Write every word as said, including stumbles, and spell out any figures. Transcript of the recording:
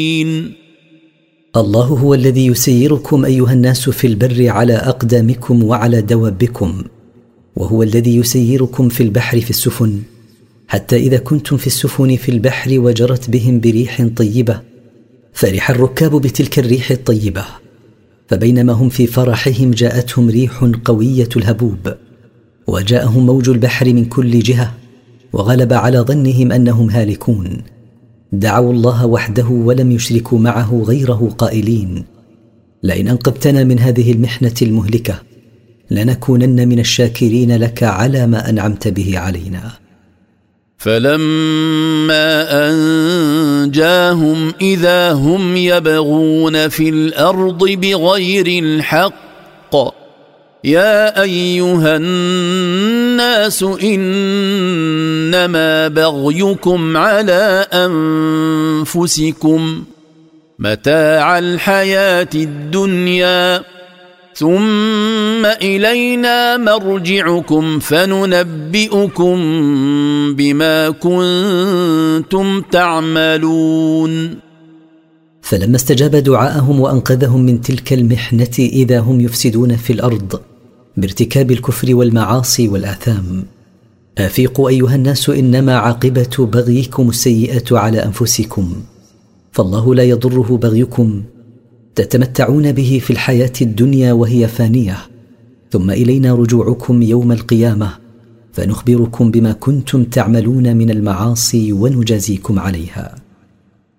الله هو الذي يسيركم أيها الناس في البر على أقدامكم وعلى دوابكم، وهو الذي يسيركم في البحر في السفن، حتى إذا كنتم في السفن في البحر وجرت بهم بريح طيبة فرح الركاب بتلك الريح الطيبة، فبينما هم في فرحهم جاءتهم ريح قوية الهبوب، وجاءهم موج البحر من كل جهة، وغلب على ظنهم أنهم هالكون. دعوا الله وحده ولم يشركوا معه غيره قائلين: لئن أنقذتنا من هذه المحنة المهلكة لنكونن من الشاكرين لك على ما أنعمت به علينا. فلما أنجاهم إذا هم يبغون في الأرض بغير الحق يا أيها الناس إنما بغيكم على أنفسكم متاع الحياة الدنيا ثم إلينا مرجعكم فننبئكم بما كنتم تعملون. فلما استجاب دعاءهم وأنقذهم من تلك المحنة إذا هم يفسدون في الأرض بارتكاب الكفر والمعاصي والآثام. أفيقوا أيها الناس، إنما عاقبة بغيكم السيئة على أنفسكم، فالله لا يضره بغيكم، تتمتعون به في الحياة الدنيا وهي فانية، ثم إلينا رجوعكم يوم القيامة فنخبركم بما كنتم تعملون من المعاصي ونجازيكم عليها.